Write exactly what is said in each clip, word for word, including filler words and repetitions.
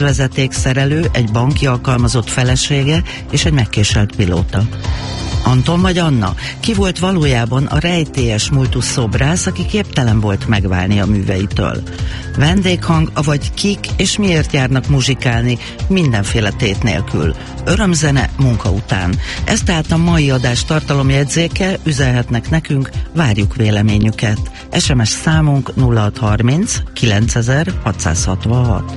vezetékszerelő, egy banki alkalmazott felesége és egy megkéselt pilóta. Anton vagy Anna? Ki volt valójában a rejtélyes múltú szobrász, aki képtelen volt megválni a műveitől? Vendéghang, avagy kik és miért járnak muzsikálni mindenféle tét nélkül? Örömzene munka után. Ez tehát a mai adás tartalomjegyzéke, üzenhetnek nekünk, várjuk véleményüket. es em es számunk nulla hatszázharminc kilencezer-hatszázhatvanhat.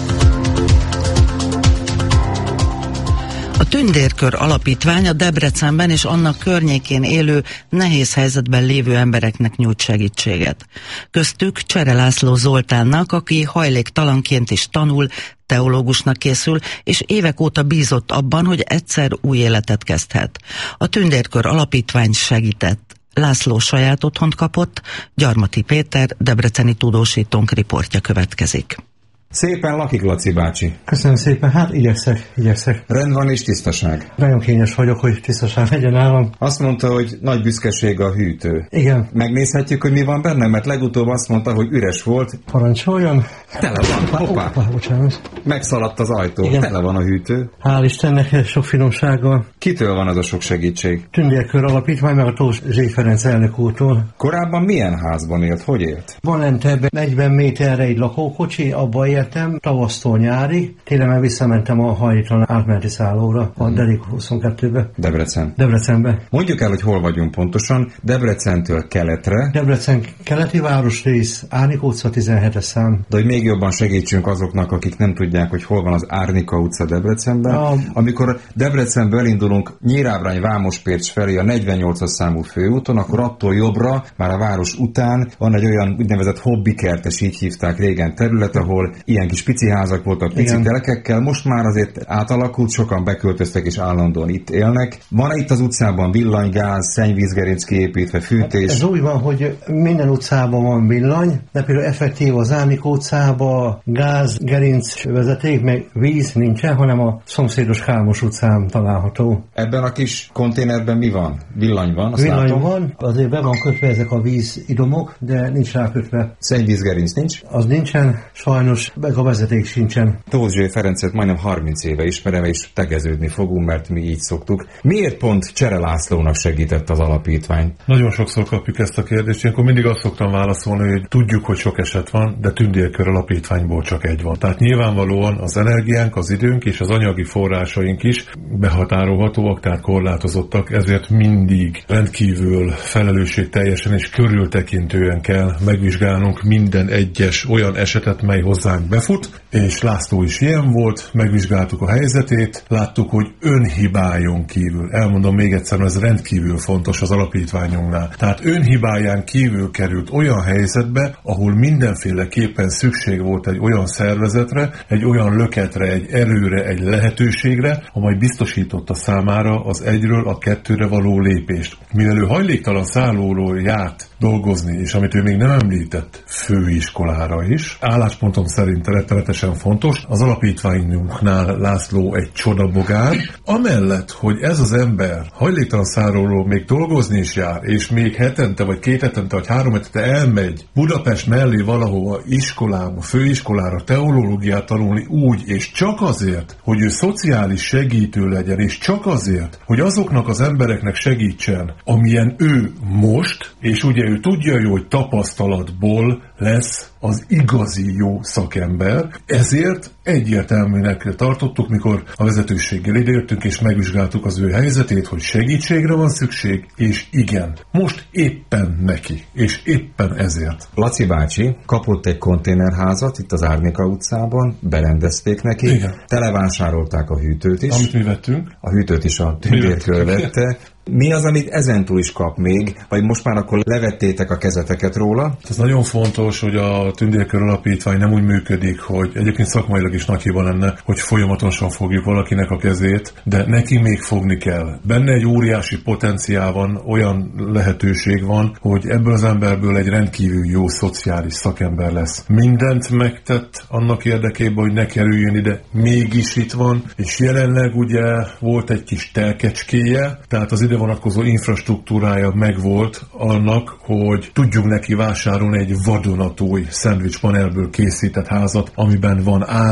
A Tündérkör Alapítvány a Debrecenben és annak környékén élő, nehéz helyzetben lévő embereknek nyújt segítséget. Köztük Csere László Zoltánnak, aki hajléktalanként is tanul, teológusnak készül, és évek óta bízott abban, hogy egyszer új életet kezdhet. A Tündérkör Alapítvány segített. László saját otthont kapott, Gyarmati Péter, debreceni tudósítónk riportja következik. Szépen lakik, Laci bácsi. Köszönöm szépen, hát igyekszek, igyekszek. Rend van és tisztaság. Nagyon kényes vagyok, hogy tisztaság legyen nálam. Azt mondta, hogy nagy büszkeség a hűtő. Igen. Megnézhetjük, hogy mi van benne, mert legutóbb azt mondta, hogy üres volt. Parancsoljon. Tele van, hoppá. Hoppá, bocsánat. Megszaladt az ajtó, igen. Tele van a hűtő. Hál' Istennek, sok finomsággal. Kitől van az a sok segítség? Tündérkör Alapítvány, meg a Tóth Zsé Ferenc elnök úrtól. Korábban milyen házban élt? Hogy élt? Van lent ebben negyven méterre egy lakókocsi, abba éltem, tavasztól nyári. Télen már visszamentem a hajléktalan átmeneti szállóra, a Derék huszonkettőbe. Debrecen. Debrecenbe. Mondjuk el, hogy hol vagyunk pontosan. Debrecentől keletre. Debrecen keleti városrész, Árnika utca tizenhetes szám. De hogy még jobban segítsünk azoknak, akik nem tudják, hogy hol van az Árnika utca Debrecenben. A... Amikor Debrecenből elindulunk Nyírábrány Vámospércs felé a negyvennyolcas számú főúton, akkor attól jobbra, már a város után van egy olyan úgynevezett hobbikertes, így hívták régen terület, ahol ilyen kis pici házak voltak, pici igen. telekekkel. Most már azért átalakult, sokan beköltöztek és állandóan itt élnek. Van itt az utcában villany, gáz, szennyvízgerinc kiépítve, fűtés? Hát ez úgy van, hogy minden utcában van villany, de például effektív az Árnika utcában gáz, gerinc vezeték, meg víz nincsen, hanem a szomszédos Kálmos utcán található. Ebben a kis konténerben mi van? Villany van, azt villany látom. van, azért be van kötve ezek a vízidomok, de nincs rákötve. Szennyvízgerinc nincs? Az nincsen, sajnos, meg a vezeték sincsen. Tóth Zsé Ferencet majdnem harminc éve ismerem, és tegeződni fogunk, mert mi így szoktuk. Miért pont Csere Lászlónak segített az alapítvány? Nagyon sokszor kapjuk ezt a kérdést, ilyenkor mindig azt szoktam válaszolni, hogy tudjuk, hogy sok eset van, de Tündérkör Alapítványból csak egy van. Tehát nyilvánvalóan az energiánk, az időnk és az anyagi forrásaink is behatárolhatóak, tehát korlátozottak, ezért mindig rendkívül felelősségteljesen és körültekintően kell megvizsgálnunk minden egyes olyan esetet, mely hozzánk befut, és László is ilyen volt, megvizsgáltuk a helyzetét, láttuk, hogy önhibájon kívül, elmondom még egyszer, ez rendkívül fontos az alapítványunknál, tehát önhibáján kívül került olyan helyzetbe, ahol mindenféleképpen szükség volt egy olyan szervezetre, egy olyan löketre, egy erőre, egy lehetőségre, amely biztosította számára az egyről a kettőre való lépést. Mivel ő hajléktalan szállóról járt dolgozni, és amit ő még nem említett, főiskolára is, álláspontom szerint rettenetesen fontos, az alapítványunknál László egy csodabogár, amellett, hogy ez az ember hajléktalan szállóról még dolgozni is jár, és még hetente, vagy két hetente, vagy három hetente elmegy Budapest mellé valahova iskolába, főiskolára, teológiát tanulni úgy, és csak azért, hogy ő szociális segítő legyen, és csak azért, hogy azoknak az embereknek segítsen, amilyen ő most, és ugye ő tudja jó, hogy tapasztalatból lesz az igazi jó szakember, ezért egyértelműnek tartottuk, mikor a vezetőséggel idejöttünk, és megvizsgáltuk az ő helyzetét, hogy segítségre van szükség, és igen, most éppen neki, és éppen ezért. Laci bácsi kapott egy konténerházat itt az Árnika utcában, berendezték neki, igen. Televásárolták a hűtőt is. Amit mi vettünk. A hűtőt is a Tündérkör vette. Mi az, amit ezentúl is kap még, vagy most már akkor levettétek a kezeteket róla? Ez nagyon fontos, hogy a Tündérkör Alapítvány nem úgy működik, hogy egyébként szakmailag is nagy hiba lenne, hogy folyamatosan fogjuk valakinek a kezét, de neki még fogni kell. Benne egy óriási potenciál van, olyan lehetőség van, hogy ebből az emberből egy rendkívül jó szociális szakember lesz. Mindent megtett annak érdekében, hogy ne kerüljön ide, mégis itt van, és jelenleg ugye volt egy kis telkecskéje, tehát az ide vonatkozó infrastruktúrája megvolt annak, hogy tudjunk neki vásárolni egy vadonatúj szendvicspanelből készített házat, amiben van áram,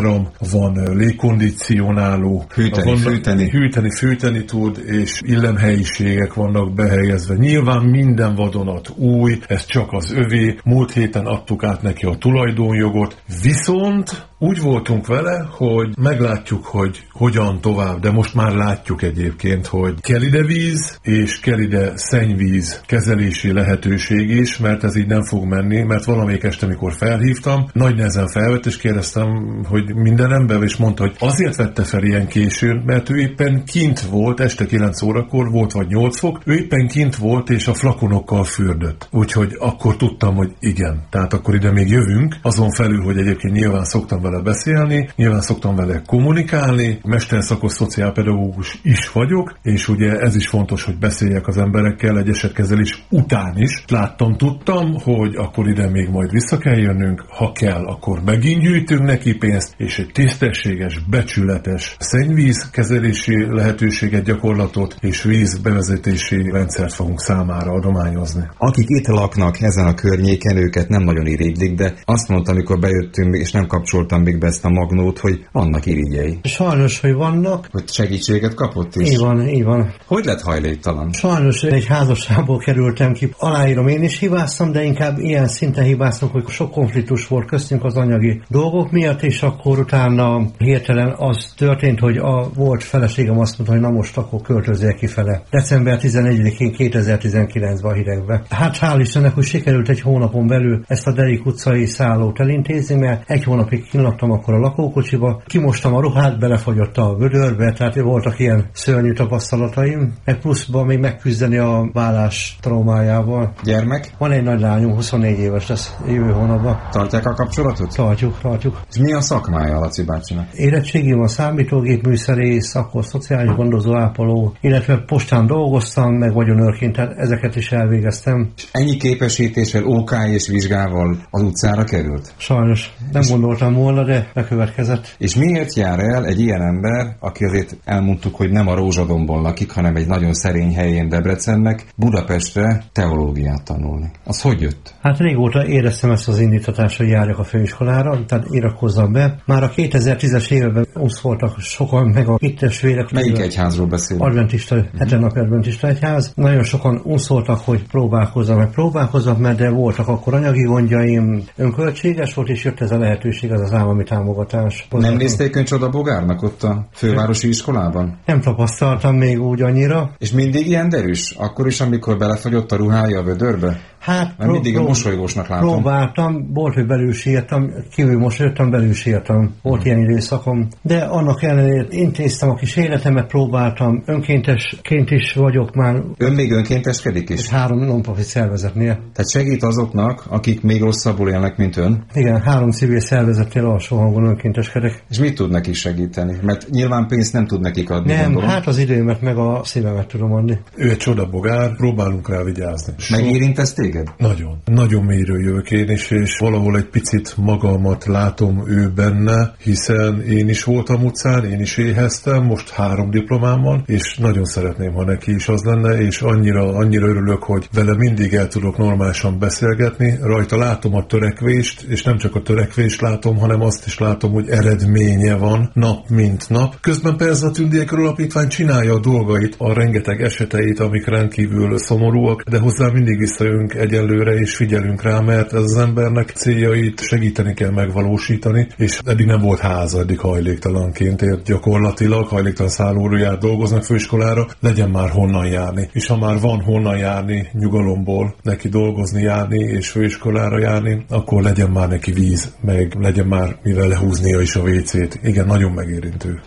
áram, van légkondicionáló, hűteni, van, fűteni. hűteni, fűteni tud, és illemhelyiségek vannak behelyezve. Nyilván minden vadonat új, ez csak az övé, múlt héten adtuk át neki a tulajdonjogot, viszont úgy voltunk vele, hogy meglátjuk, hogy hogyan tovább, de most már látjuk egyébként, hogy kell ide víz, és kell ide szennyvíz kezelési lehetőség is, mert ez így nem fog menni, mert valamelyik este, amikor felhívtam, nagy nehezen felvett, és kérdeztem, hogy minden ember, és mondta, hogy azért vette fel ilyen későn, mert ő éppen kint volt, este kilenc órakor volt, vagy nyolc fok, ő éppen kint volt, és a flakonokkal fürdött. Úgyhogy akkor tudtam, hogy igen, tehát akkor ide még jövünk, azon felül, hogy egyébként nyilván szoktam vele beszélni, nyilván szoktam vele kommunikálni, mesterszakos szociálpedagógus is vagyok, és ugye ez is fontos, hogy beszéljek az emberekkel egy esetkezelés után is. Láttam, tudtam, hogy akkor ide még majd vissza kell jönnünk, ha kell, akkor megint gyűjtünk neki pénzt, és egy tisztességes, becsületes szennyvízkezelési lehetőséget, gyakorlatot és vízbevezetési rendszert fogunk számára adományozni. Akik itt laknak ezen a környéken, őket nem nagyon irigylik, de azt mondtam, amikor bejöttünk, és nem kapcsoltam még be ezt a magnót, hogy vannak irigyei. Sajnos, hogy vannak. Hogy segítséget kapott is? Így van, így van. Hogy lett hajléktalan? Sajnos egy házasságból kerültem ki. Aláírom, én is hibáztam, de inkább ilyen szinten hibáztam, hogy sok konfliktus volt köztünk az anyagi dolgok miatt, és akkor utána hirtelen az történt, hogy a volt feleségem azt mondta, hogy na most akkor költözzél kifele. december tizenegyedikén kétezer-tizenkilencben a hidegbe. Hát hál' Istennek, hogy sikerült egy hónapon belül ezt a Derék utcai szállót elintézni, mert egy hónapig kilaktam akkor a lakókocsiba, kimostam a ruhát, belefagyott a vödörbe, tehát voltak ilyen szörnyű tapasztalataim, meg pluszban még megküzdeni a vállás traumájával. Gyermek? Van egy nagy lányom, huszonnégy éves lesz jövő hónapban. Tartják a kapcsolatot? Tartjuk, tartjuk. És mi a szakmája Laci bácsinak? Érettségim a számítógép műszerész, akkor szociális gondozó, ápoló, illetve postán dolgoztam, meg vagyonőrként, tehát ezeket is elvégeztem. És ennyi képesítéssel, ó ká és vizsgával az utcára került? Sajnos. Nem és gondoltam volna, de bekövetkezett. És miért jár el egy ilyen ember, aki azért elmondtuk, hogy nem a Rózsadombon lakik, hanem egy nagyon szerény helyén Debrecennek, Budapestre teológiát tanulni? Az hogy jött? Hát régóta éreztem ezt az indítatást, hogy járjak a főiskolára, tehát iratkozzam be. Már a kétezer-tízes évben úgy voltak sokan, meg a itt testvérek. Melyik egyházról beszélünk? Adventista, uh-huh. hetenapi adventista egyház. Nagyon sokan unszoltak, hogy próbálkozzam, meg próbálkozzam, mert de voltak akkor anyagi gondjaim, önköltséges volt, és jött ez a lehetőség, ez az állami támogatás. Nem nézték ön csoda bogárnak ott a fővárosi iskolában? Nem tapasztaltam még úgy annyira. És mindig ilyen derűs? Akkor is, amikor belefagyott a ruhája a vödörbe? Hát, pró- mindig a mosolygósnak látom. Próbáltam, volt, hogy belül sírtam, kívül mosolyogtam, belül sírtam. Volt hmm. ilyen időszakom. De annak ellenére intéztem a kis életemet, próbáltam, önkéntesként is vagyok már. Ön még önkénteskedik is? Egy három non-profit szervezetnél. Tehát segít azoknak, akik még rosszabbul élnek, mint ön? Igen, három civil szervezetnél alsó hangon önkénteskedek. És mit tud neki segíteni? Mert nyilván pénzt nem tud nekik adni, Nem, gondolom. hát az időmet meg a szívemet tudom adni. Ő egy csodabogár, próbálunk rá vigyázni. Megérint ez téged? Nagyon. Nagyon mélyről jövök én is, és valahol egy picit magamat látom ő benne, hiszen én is voltam utcán, én is éheztem, most három diplomám van, és nagyon szeretném, ha neki is az lenne, és annyira, annyira örülök, hogy vele mindig el tudok normálisan beszélgetni. Rajta látom a törekvést, és nem csak a törekvést látom, hanem azt is látom, hogy eredménye van nap mint nap. Közben persze a Tündiek Alapítvány csinálja a dolgait, a rengeteg eseteit, amik rendkívül szomorúak, de hozzá mindig visszajönk egyelőre, és figyelünk rá, mert ez az embernek céljait segíteni kell megvalósítani, és eddig nem volt háza, eddig hajléktalanként ért gyakorlatilag, hajléktalan szállóra dolgoznak főiskolára, legyen már honnan járni. És ha már van honnan járni nyugalomból, neki dolgozni, járni és főiskolára járni, akkor legyen már neki víz, meg legyen már mivel lehúznia is a vécét. Igen, nagyon megérintő.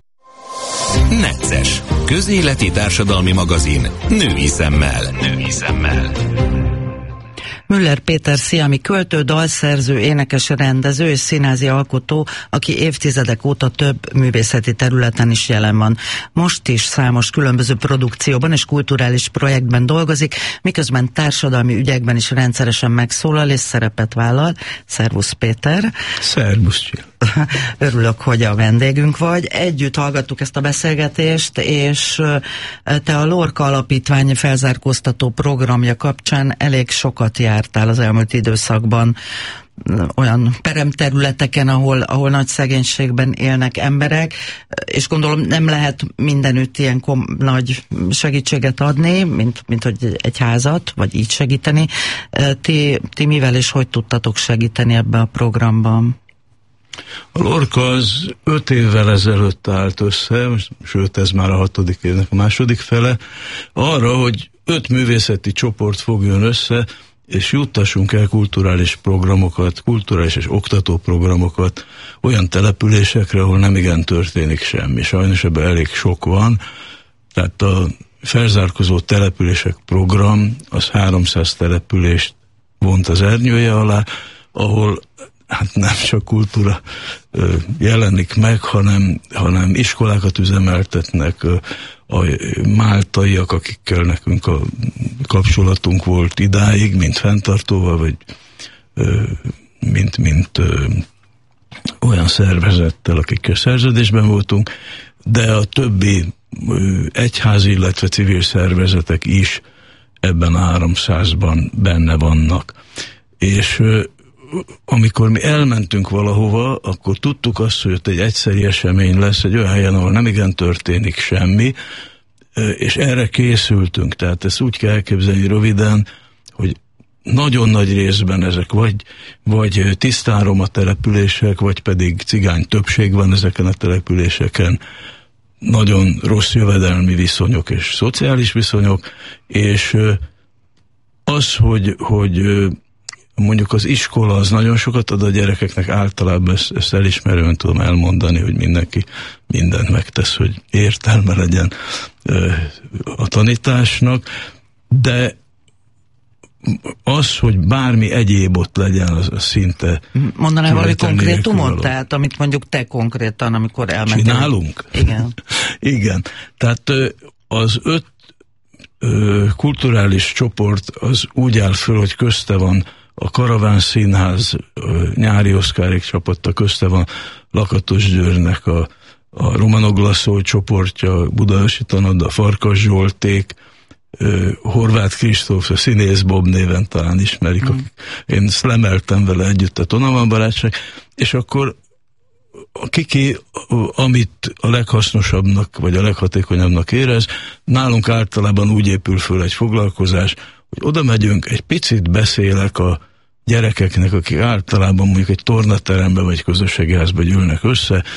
Necces. Közéleti társadalmi magazin. Női szemmel. Női szemmel. Müller Péter Sziami költő, dalszerző, énekes, rendező és színházi alkotó, aki évtizedek óta több művészeti területen is jelen van. Most is számos különböző produkcióban és kulturális projektben dolgozik, miközben társadalmi ügyekben is rendszeresen megszólal és szerepet vállal. Szervusz Péter! Szervusz! Örülök, hogy a vendégünk vagy. Együtt hallgattuk ezt a beszélgetést, és te a Lorca Alapítvány felzárkóztató programja kapcsán elég sokat jártál az elmúlt időszakban. olyan peremterületeken, ahol, ahol nagy szegénységben élnek emberek, és gondolom nem lehet mindenütt ilyen kom- nagy segítséget adni, mint, mint hogy egy házat, vagy így segíteni. Ti, ti mivel és hogy tudtatok segíteni ebbe a programban? A Lorca az öt évvel ezelőtt állt össze, sőt ez már a hatodik évnek a második fele, arra, hogy öt művészeti csoport fogjon össze, és juttassunk el kulturális programokat, kulturális és oktató programokat olyan településekre, ahol nem igen történik semmi. Sajnos ebben elég sok van, tehát a felzárkozó települések program az háromszáz települést vont az ernyője alá, ahol hát nem csak kultúra ö, jelenik meg, hanem, hanem iskolákat üzemeltetnek, ö, a máltaiak, akikkel nekünk a kapcsolatunk volt idáig, mint fenntartóval, vagy ö, mint, mint ö, olyan szervezettel, akikkel szerződésben voltunk, de a többi ö, egyházi, illetve civil szervezetek is ebben a háromszázban benne vannak. És ö, amikor mi elmentünk valahova, akkor tudtuk azt, hogy ott egy egyszeri esemény lesz, egy olyan helyen, ahol nem igen történik semmi, és erre készültünk. Tehát ezt úgy kell elképzelni röviden, hogy nagyon nagy részben ezek vagy, vagy tisztán roma települések, vagy pedig cigány többség van ezeken a településeken, nagyon rossz jövedelmi viszonyok és szociális viszonyok, és az, hogy, hogy mondjuk az iskola az nagyon sokat ad a gyerekeknek, általában ezt, ezt elismerően tudom elmondani, hogy mindenki mindent megtesz, hogy értelme legyen a tanításnak, de az, hogy bármi egyéb ott legyen, az, az szinte... Mondanál valami konkrétumot? Tehát amit mondjuk te konkrétan, amikor elmentél. Csinálunk? Igen. Igen. Tehát az öt kulturális csoport az úgy áll föl, hogy közte van a Karaván Színház, Nyári Oszkárék csapata, közte van Lakatos Győrnek a, a Romanoglaszó csoportja, Budaörsi Tanoda, Farkas Zsolték, Horváth Kristóf, a színész Bob néven talán ismerik, mm. akik, én szlemeltem vele együtt a Tonavan barátság, és akkor a Kiki, amit a leghasznosabbnak, vagy a leghatékonyabbnak érez, nálunk általában úgy épül föl egy foglalkozás, hogy oda megyünk, egy picit beszélek a gyerekeknek, akik általában mondjuk egy tornateremben vagy közösségi házban gyűlnek össze,